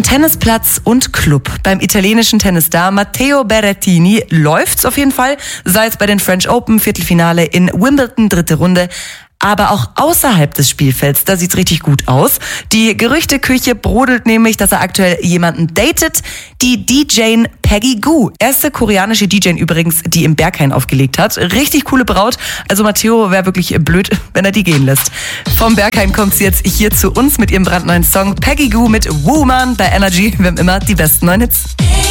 Tennisplatz und Club. Beim italienischen Tennisstar Matteo Berrettini läuft's auf jeden Fall. Sei es bei den French Open, Viertelfinale in Wimbledon, 3. Runde. Aber auch außerhalb des Spielfelds, da sieht's richtig gut aus. Die Gerüchteküche brodelt nämlich, dass er aktuell jemanden datet. Die DJ Peggy Gou. Erste koreanische DJ übrigens, die im Berghain aufgelegt hat. Richtig coole Braut. Also Matteo wäre wirklich blöd, wenn er die gehen lässt. Vom Berghain kommt sie jetzt hier zu uns mit ihrem brandneuen Song Peggy Gou mit Woman bei Energy. Wir haben immer die besten neuen Hits.